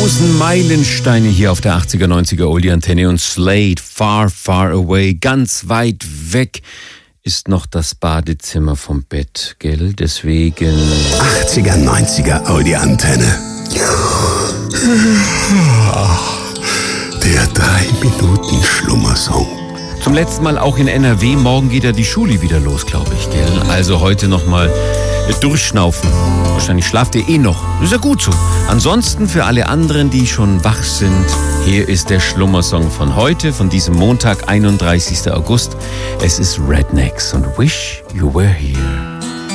1000 Meilensteine hier auf der 80er, 90er Oldie-Antenne und Slade, Far, Far Away, ganz weit weg ist noch das Badezimmer vom Bett, gell? Deswegen 80er, 90er Oldie-Antenne. Der 3-Minuten-Schlummersong. zum letzten Mal auch in NRW. Morgen geht ja die Schule wieder los, glaube ich, gell? Also heute nochmal durchschnaufen. Wahrscheinlich schlaft ihr eh noch. Das ist ja gut so. Ansonsten für alle anderen, die schon wach sind, hier ist der Schlummersong von heute, von diesem Montag, 31. August. Es ist Rednecks und Wish You Were Here.